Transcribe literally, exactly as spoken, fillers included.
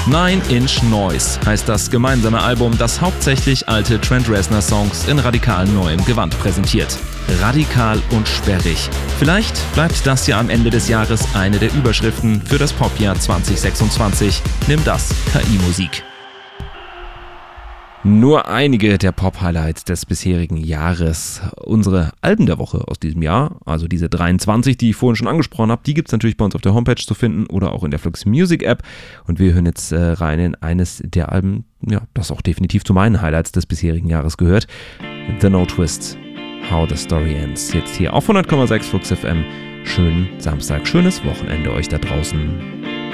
Nine Inch Noise heißt das gemeinsame Album, das hauptsächlich alte Trent Reznor-Songs in radikal neuem Gewand präsentiert. Radikal und sperrig. Vielleicht bleibt das ja am Ende des Jahres eine der Überschriften für das Popjahr zwanzig sechsundzwanzig. Nimm das, K I-Musik. Nur einige der Pop-Highlights des bisherigen Jahres. Unsere Alben der Woche aus diesem Jahr, also diese dreiundzwanzig, die ich vorhin schon angesprochen habe, die gibt es natürlich bei uns auf der Homepage zu finden oder auch in der Flux Music App. Und wir hören jetzt äh, rein in eines der Alben, ja, das auch definitiv zu meinen Highlights des bisherigen Jahres gehört. The No Twist, How the Story Ends. Jetzt hier auf hundert Komma sechs Flux F M. Schönen Samstag, schönes Wochenende euch da draußen.